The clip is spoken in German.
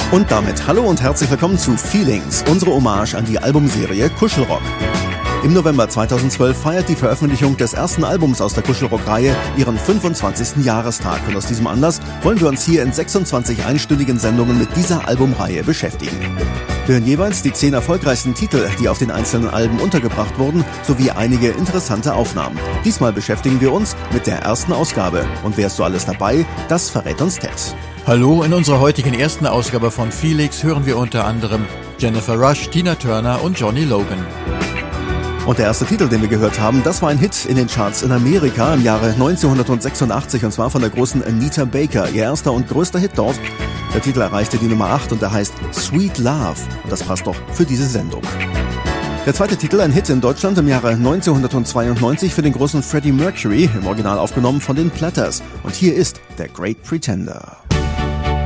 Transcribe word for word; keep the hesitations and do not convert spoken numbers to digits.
Und damit hallo und herzlich willkommen zu Feelings, unsere Hommage an die Albumserie Kuschelrock. Im November zweitausendzwölf feiert die Veröffentlichung des ersten Albums aus der Kuschelrock-Reihe ihren fünfundzwanzigsten Jahrestag. Und aus diesem Anlass wollen wir uns hier in sechsundzwanzig einstündigen Sendungen mit dieser Albumreihe beschäftigen. Wir hören jeweils die zehn erfolgreichsten Titel, die auf den einzelnen Alben untergebracht wurden, sowie einige interessante Aufnahmen. Diesmal beschäftigen wir uns mit der ersten Ausgabe. Und wer ist so alles dabei? Das verrät uns Ted. Hallo, in unserer heutigen ersten Ausgabe von Felix hören wir unter anderem Jennifer Rush, Tina Turner und Johnny Logan. Und der erste Titel, den wir gehört haben, das war ein Hit in den Charts in Amerika im Jahre neunzehnhundertsechsundachtzig, und zwar von der großen Anita Baker, ihr erster und größter Hit dort. Der Titel erreichte die Nummer acht und er heißt Sweet Love, und das passt doch für diese Sendung. Der zweite Titel, ein Hit in Deutschland im Jahre neunzehnhundertzweiundneunzig für den großen Freddie Mercury, im Original aufgenommen von den Platters. Und hier ist der Great Pretender.